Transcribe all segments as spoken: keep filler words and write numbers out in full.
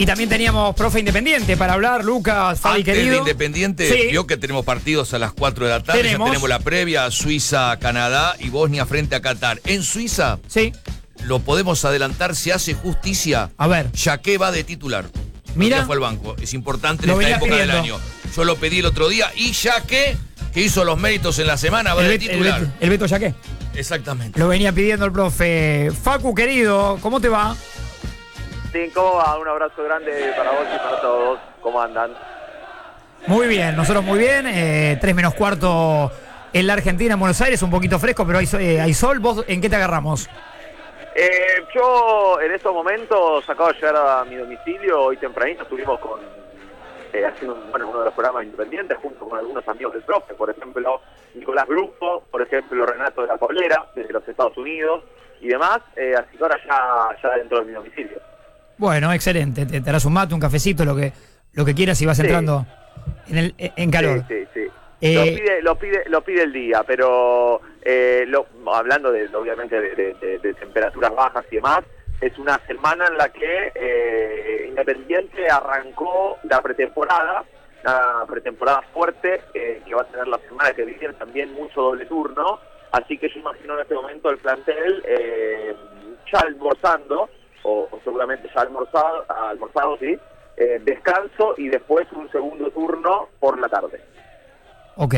Y también teníamos profe Independiente para hablar, Lucas, Fabi Antes querido. de Independiente, sí. vio que tenemos partidos a las cuatro de la tarde. Tenemos. Ya tenemos la previa, Suiza, Canadá y Bosnia frente a Qatar. En Suiza, Sí. lo podemos adelantar, se hace justicia. A ver. Yaqué va de titular. Mira. Ya fue al banco. Es importante en Lo esta venía época pidiendo. del año. Yo lo pedí el otro día y Yaqué, que hizo los méritos en la semana, va El, de Bet- el, titular. Bet- el Beto Yaqué. Exactamente. Lo venía pidiendo el profe. Facu, querido, ¿cómo te va? Sí, ¿cómo va? Un abrazo grande para vos y para todos. ¿Cómo andan? Muy bien, nosotros muy bien. Eh, tres menos cuarto en la Argentina, en Buenos Aires, un poquito fresco, pero hay, so- eh, hay sol. ¿Vos en qué te agarramos? Eh, yo en estos momentos acabo de llegar a mi domicilio. Hoy tempranito estuvimos con eh, haciendo bueno, uno de los programas independientes junto con algunos amigos del profe. Por ejemplo, Nicolás Brufo, por ejemplo, Renato de la Paulera, desde los Estados Unidos y demás. Eh, así que ahora ya, ya dentro de mi domicilio. Bueno, excelente. Te, te harás un mate, un cafecito, lo que, lo que quieras y vas Sí. entrando en, el, en calor. Sí, sí, sí. Eh, lo, pide, lo, pide, lo pide el día, pero eh, lo, hablando de, obviamente de, de, de, de temperaturas bajas y demás, es una semana en la que eh, Independiente arrancó la pretemporada, una pretemporada fuerte eh, que va a tener la semana que viene también mucho doble turno, así que yo imagino en este momento el plantel eh, ya almorzando, o, o seguramente ya almorzado, almorzado sí, eh, descanso y después un segundo turno por la tarde. Ok.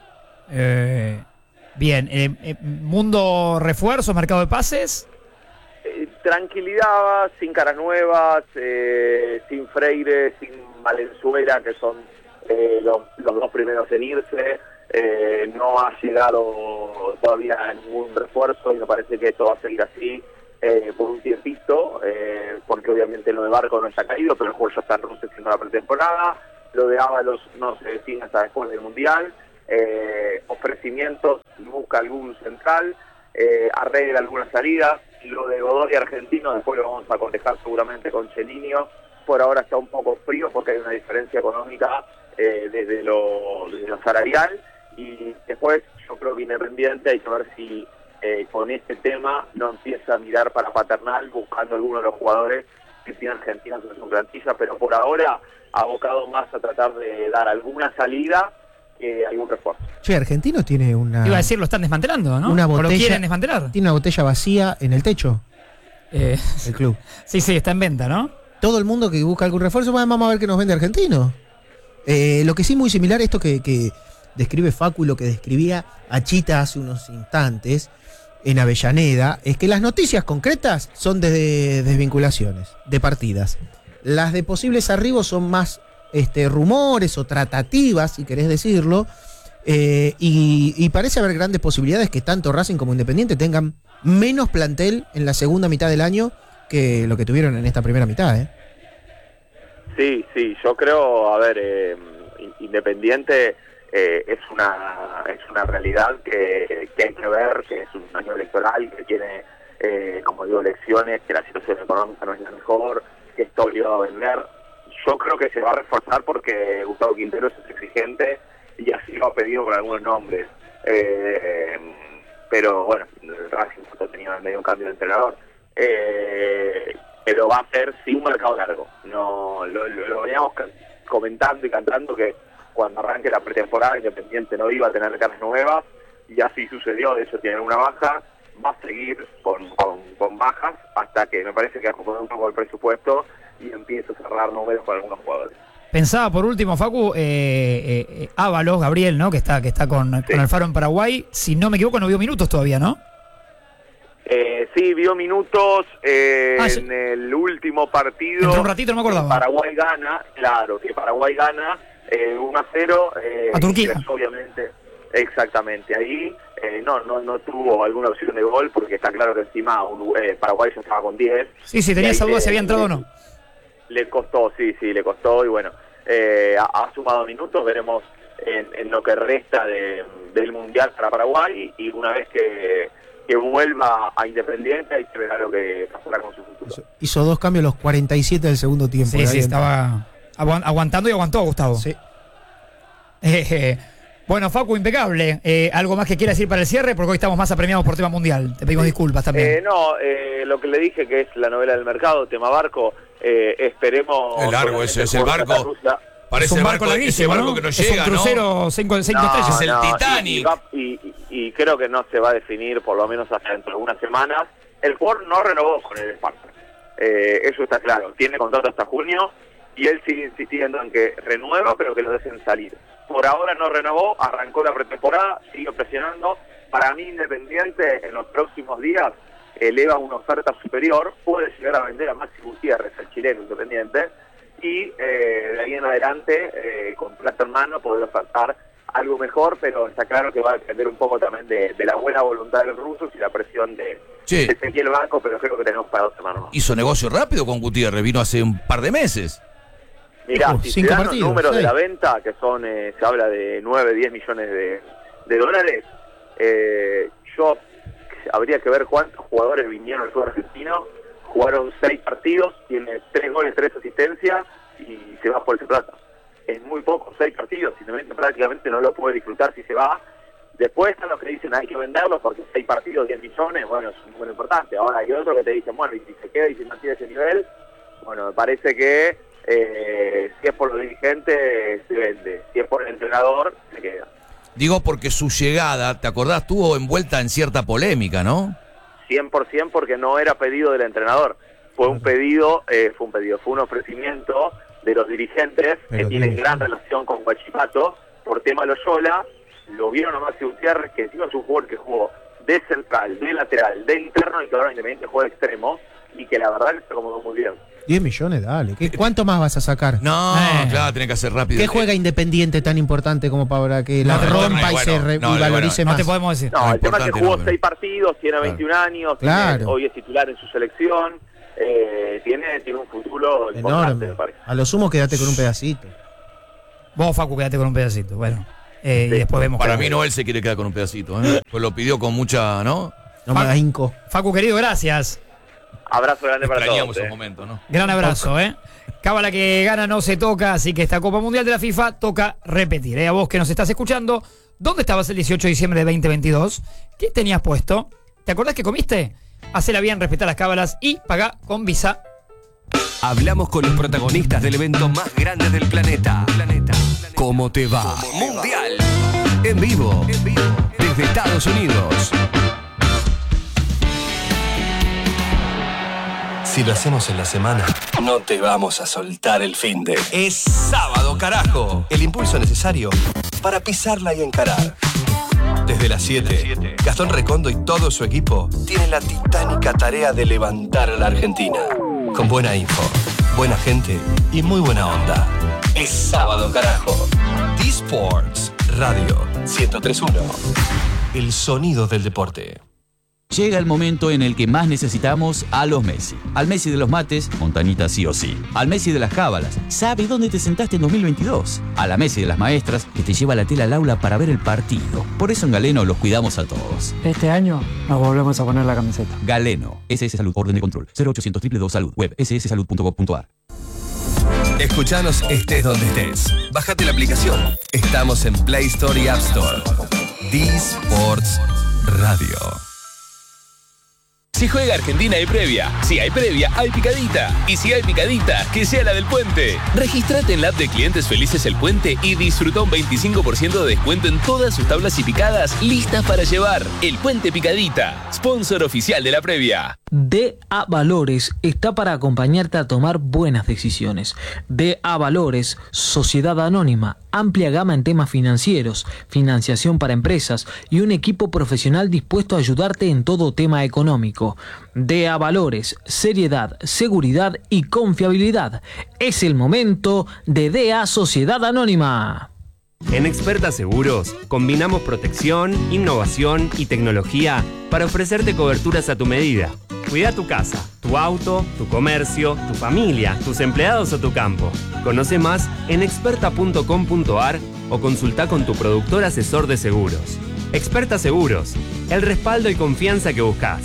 Eh, bien. Eh, eh, mundo refuerzos, mercado de pases. Eh, tranquilidad, sin caras nuevas, eh, sin Freire, sin Valenzuela, que son eh, los, los dos primeros en irse. Eh, no ha llegado todavía ningún refuerzo y me parece que esto va a seguir así eh, por un tiempito, eh, porque obviamente lo de Barco no se ha caído, pero el juego ya está en Rusia haciendo la pretemporada. Lo de Ábalos no se define hasta después del Mundial. Eh, ofrecimientos, busca algún central, eh, arregla algunas salidas. Lo de Godoy Argentino, después lo vamos a cotejar seguramente con Chelinio. Por ahora está un poco frío porque hay una diferencia económica eh, desde, lo, desde lo salarial. Y después yo creo que Independiente hay que ver si eh, con este tema no empieza a mirar para Paternal buscando algunos de los jugadores que tiene Argentina en su plantilla, pero por ahora ha abocado más a tratar de dar alguna salida que algún refuerzo. Che, Argentino tiene una, Iba a decir, lo están desmantelando, ¿no? una ¿O lo botella, quieren desmantelar? tiene una botella vacía en el techo, Eh, el club. sí, sí, está en venta, ¿no? Todo el mundo que busca algún refuerzo, bueno, vamos a ver qué nos vende Argentino. Eh, lo que sí muy similar a esto que, que describe Facu, lo que describía Achita hace unos instantes en Avellaneda, es que las noticias concretas son de desvinculaciones, de partidas. Las de posibles arribos son más este, rumores o tratativas, si querés decirlo, eh, y, y parece haber grandes posibilidades que tanto Racing como Independiente tengan menos plantel en la segunda mitad del año que lo que tuvieron en esta primera mitad, ¿eh? Sí, sí, yo creo, a ver, eh, Independiente eh, es una es una realidad que, que hay que ver, que es un año electoral, que tiene, eh, como digo, elecciones, que la situación económica no es la mejor, que está obligado a vender. Yo creo que se va a reforzar porque Gustavo Quintero es exigente y así lo ha pedido con algunos nombres. Eh, pero bueno, el Racing ha tenido en medio un cambio de entrenador. Eh, pero va a ser sí un mercado largo. No lo, lo, lo veníamos comentando y cantando que cuando arranque la pretemporada Independiente no iba a tener caras nuevas y así sucedió. De hecho tienen una baja, va a seguir con, con, con bajas hasta que me parece que acomodó un poco el presupuesto y empieza a cerrar números con algunos jugadores. Pensaba por último, Facu, eh, eh, eh, Ábalos, Gabriel, ¿no? Que está, que está con, Sí. con Alfaro en Paraguay. Si no me equivoco, no vio minutos todavía, ¿no? Eh, sí, vio minutos eh, Ah, sí. en el último partido. Entró un ratito, no me acordaba. Paraguay gana, claro, que Paraguay gana eh, uno a cero. Eh, A Turquía. ingresó, obviamente, exactamente. Ahí eh, no, no no tuvo alguna opción de gol porque está claro que encima Uruguay, eh, Paraguay ya estaba con diez. Sí, sí, tenía Y ahí esa duda le- si había entrado o no. Le costó, sí, sí, le costó y bueno, eh, ha, ha sumado minutos, veremos en, en lo que resta de, del Mundial para Paraguay y una vez que, que vuelva a Independiente ahí se verá lo que pasará con su futuro. Hizo, hizo dos cambios a los cuarenta y siete del segundo tiempo. Sí, ahí sí, en- estaba aguan- aguantando y aguantó, Gustavo. Sí. Eh, eh, Bueno, Facu, impecable. Eh, ¿Algo más que quieras decir para el cierre? Porque hoy estamos más apremiados por tema mundial. Te pedimos disculpas también. Eh, no, eh, lo que le dije que es la novela del mercado, tema barco, eh, esperemos... Es largo ese, es el barco. Parece es un barco, barco ese barco ¿no? que no es llega, un crucero ¿no? cinco, cinco no, estrellas. Es el no, Titanic. Y, y, va- y, y- y creo que no se va a definir, por lo menos hasta dentro de unas semanas. El jugador no renovó con el Sparta. Eh, eso está claro. Tiene contrato hasta junio y él sigue insistiendo en que renueva, pero que lo dejen salir. Por ahora no renovó, arrancó la pretemporada, sigue presionando. Para mí, Independiente, en los próximos días, eleva una oferta superior, puede llegar a vender a Maxi Gutiérrez, el chileno Independiente, y eh, de ahí en adelante, eh, con plata en mano, poder ofertar algo mejor, pero está claro que va a depender un poco también de, de la buena voluntad del ruso y la presión de, Sí. de Ezequiel Banco, pero creo que tenemos para dos semanas más. Hizo negocio rápido con Gutiérrez, vino hace un par de meses. Mirá, Uh, si cinco se dan partidos, los números seis. de la venta, que son, eh, se habla de nueve, diez millones de, de dólares, eh, yo habría que ver cuántos jugadores vinieron al fútbol argentino, jugaron seis partidos, tiene tres goles, tres asistencias y se va por ese plata. Es muy poco, seis partidos, Independiente prácticamente no lo puede disfrutar si se va. Después están los que dicen hay que venderlo porque seis partidos, diez millones, bueno, es un número importante. Ahora hay otros que te dicen, bueno, y si se queda y se mantiene ese nivel, bueno, me parece que eh, si es por los dirigentes, se vende. Si es por el entrenador, se queda. Digo porque su llegada, ¿te acordás? Estuvo envuelta en cierta polémica, ¿no? cien por ciento porque no era pedido del entrenador. Fue un pedido, eh, fue un pedido, fue un ofrecimiento de los dirigentes Pero que tienen bien. gran relación con Huachipato por tema Loyola. Lo vieron a Maxi Gutiérrez, que encima es un jugador que jugó de central, de lateral, de interno y que ahora Independiente juega de extremo y que la verdad que se acomodó muy bien. diez millones, dale. ¿Qué, ¿Cuánto más vas a sacar? No, Eh. claro, tiene que hacer rápido. ¿Qué juega Independiente tan importante como para que la No, no, rompa no, y bueno, se re- no, y valorice No más? te podemos decir. No, No, el tema es que importante jugó no, pero- seis partidos, tiene veintiún años, tiene- Claro. hoy es titular en su selección, eh, tiene, tiene un futuro importante, Enorme. me parece. A lo sumo quédate con un pedacito. Vos, Facu, quédate con un pedacito. Bueno, eh, y Sí. después vemos. Para qué- mí no, él se quiere quedar con un pedacito, ¿eh? Pues lo pidió con mucha, ¿no? No me hagas inco. Facu, querido, gracias. Abrazo grande para todos. Extrañamos eh. esos momentos, ¿no? Gran abrazo, ¿eh? Cábala que gana no se toca, así que esta Copa Mundial de la FIFA toca repetir. ¿eh? A vos que nos estás escuchando, ¿dónde estabas el dieciocho de diciembre de veinte veintidós? ¿Qué tenías puesto? ¿Te acordás que comiste? Hacela bien, respetá las cábalas y pagá con Visa. Hablamos con los protagonistas del evento más grande del planeta. Planeta. ¿Cómo te va? Mundial. En vivo. Desde Estados Unidos. Si lo hacemos en la semana, no te vamos a soltar el finde. Es sábado, carajo. El impulso necesario para pisarla y encarar. Desde las siete, Gastón Recondo y todo su equipo tienen la titánica tarea de levantar a la Argentina. Con buena info, buena gente y muy buena onda. Es sábado, carajo. D-Sports Radio ciento tres punto uno. El sonido del deporte. Llega el momento en el que más necesitamos a los Messi. Al Messi de los mates, Montanita sí o sí. Al Messi de las cábalas, sabe dónde te sentaste en dos mil veintidós. A la Messi de las maestras, que te lleva la tela al aula para ver el partido. Por eso en Galeno los cuidamos a todos. Este año nos volvemos a poner la camiseta. Galeno, S S Salud, orden de control, cero ochocientos dos dos dos Salud, web s s salud punto gov punto a r. Escuchanos estés donde estés. Bájate la aplicación. Estamos en Play Store y App Store. D-Sports Radio. Si juega Argentina hay previa, si hay previa hay picadita, y si hay picadita, que sea la del Puente. Regístrate en la app de Clientes Felices El Puente y disfruta un veinticinco por ciento de descuento en todas sus tablas y picadas listas para llevar. El Puente Picadita, sponsor oficial de la previa. D A Valores está para acompañarte a tomar buenas decisiones. D A Valores, Sociedad Anónima, amplia gama en temas financieros, financiación para empresas y un equipo profesional dispuesto a ayudarte en todo tema económico. D A Valores, seriedad, seguridad y confiabilidad. Es el momento de D A Sociedad Anónima. En Experta Seguros combinamos protección, innovación y tecnología para ofrecerte coberturas a tu medida. Cuida tu casa, tu auto, tu comercio, tu familia, tus empleados o tu campo. Conoce más en experta punto com punto a r o consulta con tu productor asesor de seguros. Experta Seguros, el respaldo y confianza que buscas.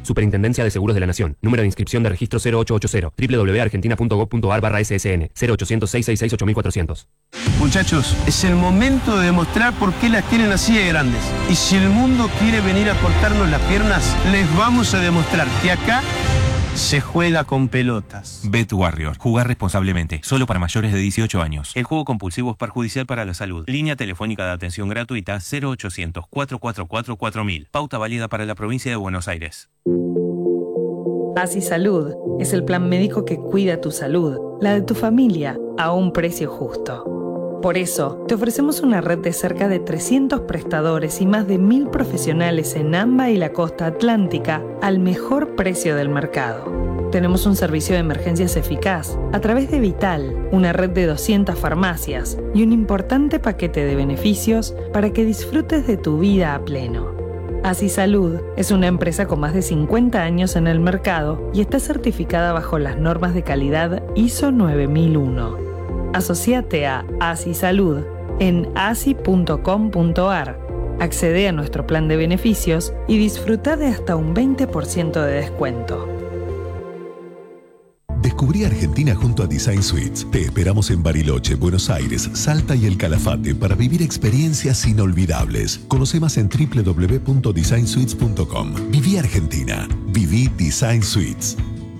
Superintendencia de Seguros de la Nación. Número de inscripción de registro cero ocho ocho cero. doble u doble u doble u punto argentina punto gov punto ar barra S S N. cero ochocientos, seiscientos sesenta y seis, ocho mil cuatrocientos. Muchachos, es el momento de demostrar por qué las tienen así de grandes. Y si el mundo quiere venir a cortarnos las piernas, les vamos a demostrar que acá se juega con pelotas. Bet Warrior. Jugar responsablemente. Solo para mayores de dieciocho años. El juego compulsivo es perjudicial para la salud. Línea telefónica de atención gratuita cero ochocientos, cuatro cuatro cuatro, cuatro mil. Pauta válida para la provincia de Buenos Aires. Así Salud es el plan médico que cuida tu salud, la de tu familia, a un precio justo. Por eso, te ofrecemos una red de cerca de trescientos prestadores y más de mil profesionales en AMBA y la costa atlántica al mejor precio del mercado. Tenemos un servicio de emergencias eficaz a través de Vital, una red de doscientas farmacias y un importante paquete de beneficios para que disfrutes de tu vida a pleno. Así Salud es una empresa con más de cincuenta años en el mercado y está certificada bajo las normas de calidad I S O nueve mil uno. Asociate a Así Salud en asi punto com punto ar. Accede a nuestro plan de beneficios y disfruta de hasta un veinte por ciento de descuento. Descubrí Argentina junto a Design Suites. Te esperamos en Bariloche, Buenos Aires, Salta y El Calafate para vivir experiencias inolvidables. Conoce más en doble u doble u doble u punto design suites punto com. Viví Argentina. Viví Design Suites.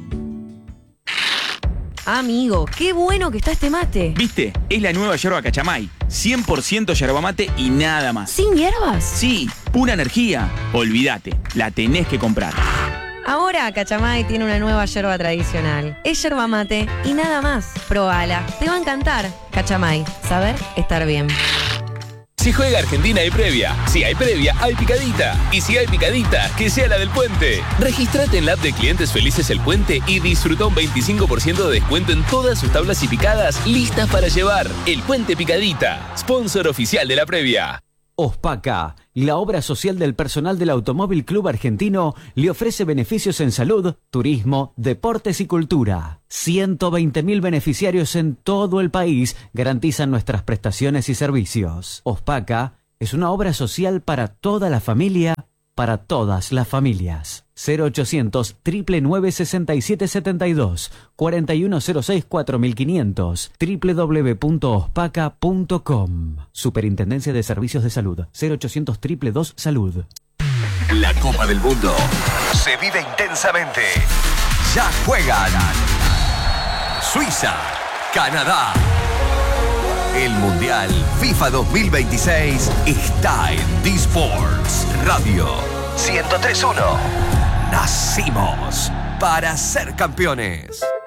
Amigo, qué bueno que está este mate. ¿Viste? Es la nueva yerba Cachamay. cien por ciento yerba mate y nada más. ¿Sin hierbas? Sí, pura energía. Olvídate, la tenés que comprar. Ahora Cachamay tiene una nueva yerba tradicional. Es yerba mate y nada más. Probala, te va a encantar. Cachamay, saber estar bien. Si juega Argentina hay previa. Si hay previa, hay picadita. Y si hay picadita, que sea la del Puente. Registrate en la app de Clientes Felices El Puente y disfruta un veinticinco por ciento de descuento en todas sus tablas y picadas listas para llevar. El Puente Picadita, sponsor oficial de la previa. OSPACA, la obra social del personal del Automóvil Club Argentino, le ofrece beneficios en salud, turismo, deportes y cultura. ciento veinte mil beneficiarios en todo el país garantizan nuestras prestaciones y servicios. OSPACA es una obra social para toda la familia, para todas las familias. cero ochocientos, nueve nueve sesenta y siete setenta y dos, cuarenta y uno cero seis, cuatro mil quinientos, doble u doble u doble u punto ospaca punto com. Superintendencia de Servicios de Salud, cero ochocientos, dos dos dos, salud. La Copa del Mundo se vive intensamente. Ya juegan Suiza, Canadá. El Mundial FIFA dos mil veintiséis está en D-Sports Radio ciento tres punto uno. Nacimos para ser campeones.